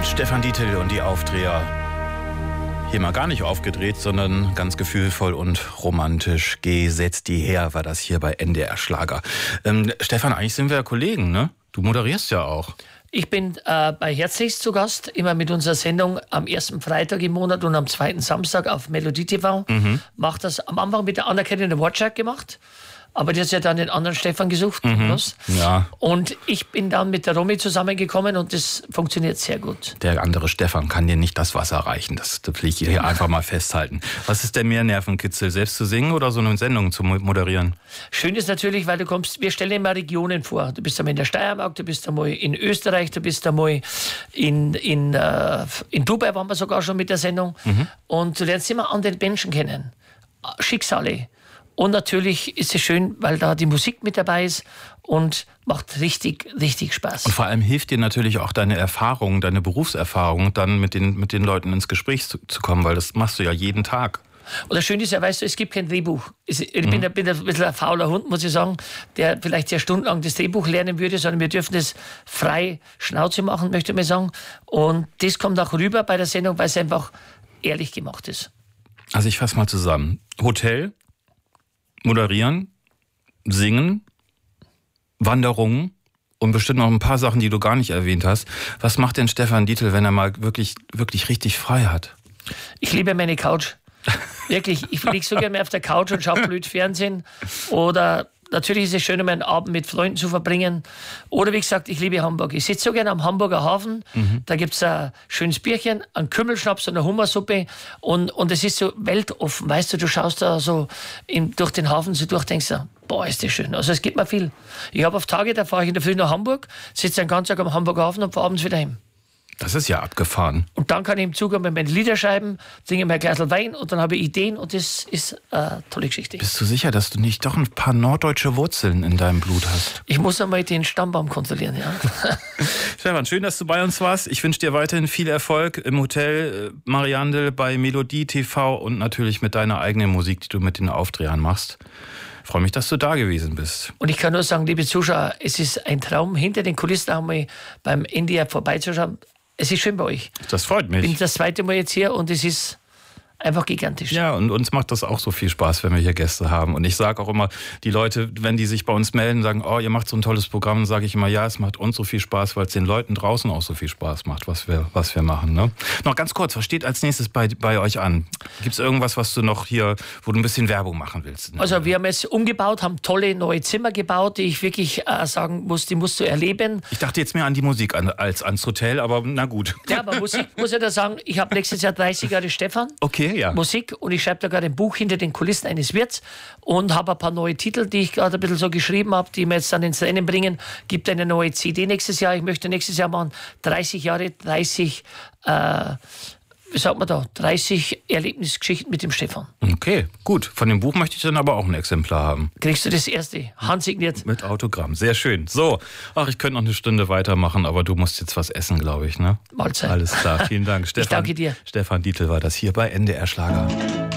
Stefan Dietl und die Aufdreher. Hier mal gar nicht aufgedreht, sondern ganz gefühlvoll und romantisch. Geh, setz die her, war das hier bei NDR Schlager. Stefan, eigentlich sind wir ja Kollegen, ne? Du moderierst ja auch. Ich bin bei Herzlichst zu Gast, immer mit unserer Sendung am ersten Freitag im Monat und am zweiten Samstag auf Melodie TV. Macht das am Anfang mit der Anerkennung der Wortschlag gemacht. Aber die hat ja dann den anderen Stefan gesucht. Ja. Und ich bin dann mit der Romy zusammengekommen und das funktioniert sehr gut. Der andere Stefan kann dir nicht das Wasser reichen. Das will ich hier einfach mal festhalten. Was ist denn mehr Nervenkitzel, selbst zu singen oder so eine Sendung zu moderieren? Schön ist natürlich, weil du kommst, wir stellen immer Regionen vor. Du bist einmal in der Steiermark, du bist einmal in Österreich, du bist einmal in Dubai, waren wir sogar schon mit der Sendung. Und du lernst immer andere Menschen kennen. Schicksale. Und natürlich ist es schön, weil da die Musik mit dabei ist und macht richtig, richtig Spaß. Und vor allem hilft dir natürlich auch deine Erfahrung, deine Berufserfahrung, dann mit den Leuten ins Gespräch zu kommen, weil das machst du ja jeden Tag. Und das Schöne ist ja, weißt du, es gibt kein Drehbuch. Ich bin ein bisschen ein fauler Hund, muss ich sagen, der vielleicht ja stundenlang das Drehbuch lernen würde, sondern wir dürfen das frei Schnauze machen, möchte ich mal sagen. Und das kommt auch rüber bei der Sendung, weil es einfach ehrlich gemacht ist. Also ich fasse mal zusammen. Hotel, moderieren, singen, Wanderungen und bestimmt noch ein paar Sachen, die du gar nicht erwähnt hast. Was macht denn Stefan Dietl, wenn er mal wirklich, wirklich richtig frei hat? Ich liebe meine Couch. Wirklich, ich liege so gerne auf der Couch und schaue blöd Fernsehen. Oder natürlich ist es schön, einen Abend mit Freunden zu verbringen. Oder wie gesagt, ich liebe Hamburg. Ich sitze so gerne am Hamburger Hafen. Da gibt es ein schönes Bierchen, einen Kümmelschnaps und eine Hummersuppe. Und es ist so weltoffen. Weißt du, du schaust da so durch den Hafen so durch, denkst du, boah, ist das schön. Also es gibt mir viel. Ich habe auf Tage, da fahre ich in der Früh nach Hamburg, sitze den ganzen Tag am Hamburger Hafen und fahre abends wieder heim. Das ist ja abgefahren. Und dann kann ich im Zug mit meinen Lieder schreiben, trinke mir ein Glas Wein und dann habe ich Ideen und das ist eine tolle Geschichte. Bist du sicher, dass du nicht doch ein paar norddeutsche Wurzeln in deinem Blut hast? Ich muss einmal den Stammbaum kontrollieren, ja. Stefan, schön, dass du bei uns warst. Ich wünsche dir weiterhin viel Erfolg im Hotel Mariandel, bei Melodie TV und natürlich mit deiner eigenen Musik, die du mit den Aufdrehern machst. Ich freue mich, dass du da gewesen bist. Und ich kann nur sagen, liebe Zuschauer, es ist ein Traum, hinter den Kulissen einmal beim NDR vorbeizuschauen. Es ist schön bei euch. Das freut mich. Ich bin das zweite Mal jetzt hier und es ist einfach gigantisch. Ja, und uns macht das auch so viel Spaß, wenn wir hier Gäste haben. Und ich sage auch immer, die Leute, wenn die sich bei uns melden, sagen, oh, ihr macht so ein tolles Programm, dann sage ich immer, ja, es macht uns so viel Spaß, weil es den Leuten draußen auch so viel Spaß macht, was wir machen. Ne? Noch ganz kurz, was steht als nächstes bei euch an? Gibt es irgendwas, was du noch hier, wo du ein bisschen Werbung machen willst? Also wir haben jetzt umgebaut, haben tolle neue Zimmer gebaut, die ich wirklich sagen muss, die musst du erleben. Ich dachte jetzt mehr an die Musik als ans Hotel, aber na gut. Ja, aber Musik, muss ich da sagen, ich habe nächstes Jahr 30 Jahre Stefan. Okay, ja. Musik und ich schreibe da gerade ein Buch hinter den Kulissen eines Wirts und habe ein paar neue Titel, die ich gerade ein bisschen so geschrieben habe, die wir jetzt dann ins Rennen bringen. Gibt eine neue CD nächstes Jahr. Ich möchte nächstes Jahr machen 30 Jahre, 30 Erlebnisgeschichten mit dem Stefan. Okay, gut. Von dem Buch möchte ich dann aber auch ein Exemplar haben. Kriegst du das erste, handsigniert. Mit Autogramm, sehr schön. So, ich könnte noch eine Stunde weitermachen, aber du musst jetzt was essen, glaube ich, ne? Mahlzeit. Alles klar, vielen Dank. Ich danke dir. Stefan Dietl war das hier bei NDR Schlager.